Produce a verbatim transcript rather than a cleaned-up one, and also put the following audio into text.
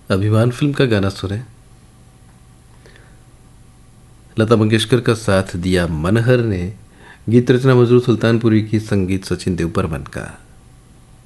अभिमान फिल्म का गाना सुने। लता मंगेशकर का साथ दिया मनहर ने। गीत रचना मजरू सुल्तानपुरी की, संगीत सचिन देव बर्मन का।